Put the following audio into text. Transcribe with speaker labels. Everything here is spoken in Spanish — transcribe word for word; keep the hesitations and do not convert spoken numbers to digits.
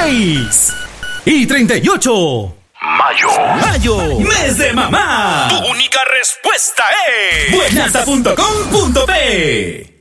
Speaker 1: seis y treinta y ocho.
Speaker 2: Mayo.
Speaker 1: Mayo, mes de mamá.
Speaker 2: Tu única respuesta es
Speaker 1: buenasa punto com punto pe.